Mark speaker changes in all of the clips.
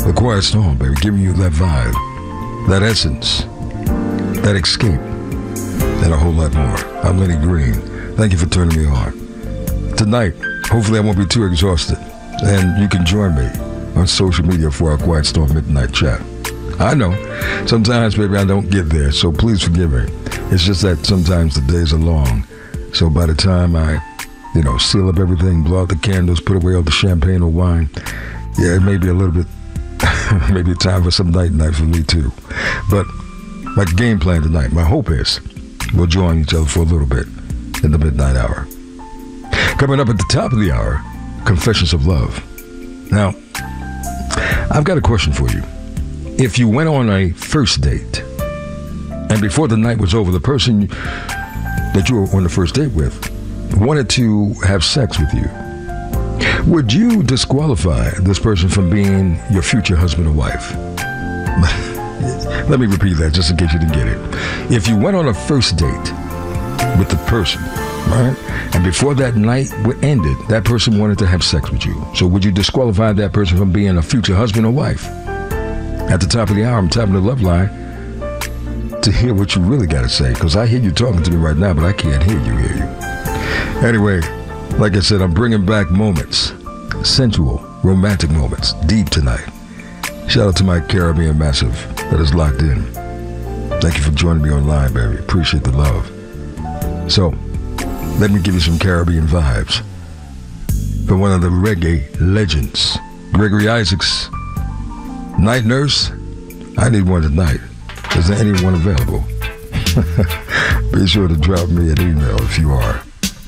Speaker 1: The Quiet Storm, baby, giving you that vibe, that essence, that escape, and a whole lot more. I'm Lenny Green. Thank you for turning me on. Tonight, hopefully I won't be too exhausted, and you can join me on social media for our Quiet Storm Midnight Chat. I know, sometimes, baby, I don't get there, so please forgive me. It's just that sometimes the days are long, so by the time I, seal up everything, blow out the candles, put away all the champagne or wine, yeah, it may be a little bit, maybe time for some night for me too. But my game plan tonight, my hope is we'll join each other for a little bit in the midnight hour. Coming up at the top of the hour, Confessions of Love. Now, I've got a question for you. If you went on a first date, and before the night was over, the person that you were on the first date with wanted to have sex with you, would you disqualify this person from being your future husband or wife? Let me repeat that just in case you didn't get it. If you went on a first date with the person, right, and before that night ended, that person wanted to have sex with you, so would you disqualify that person from being a future husband or wife? At the top of the hour, I'm tapping the love line to hear what you really got to say, because I hear you talking to me right now, but I can't hear you. Anyway, like I said, I'm bringing back moments, sensual, romantic moments, deep tonight. Shout out to my Caribbean Massive that is locked in. Thank you for joining me online, baby. Appreciate the love. So, let me give you some Caribbean vibes from one of the reggae legends, Gregory Isaacs. Night Nurse, I need one tonight. Is there anyone available? Be sure to drop me an email if you are.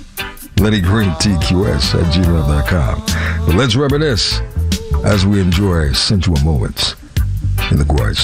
Speaker 1: LennyGreenTQS@gmail.com. But let's reminisce as we enjoy sensual moments in the Quiet